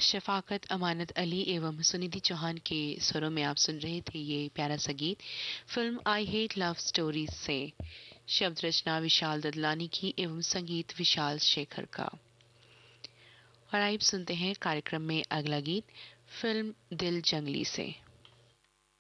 शफाकत अमानत अली एवं सुनिधि चौहान के स्वरों में आप सुन रहे थे ये प्यारा सा गीत film I hate love stories से। शब्द रचना विशाल ददलानी की एवं संगीत विशाल शेखर का। और आइए सुनते हैं कार्यक्रम में अगला गीत फिल्म दिल जंगली से।